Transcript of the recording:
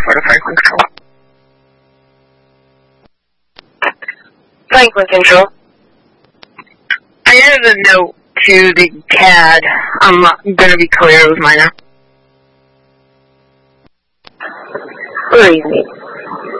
Florida Franklin Control. Franklin Control. I added a note to the CAD. I'm going to be clear with mine now. Believe me.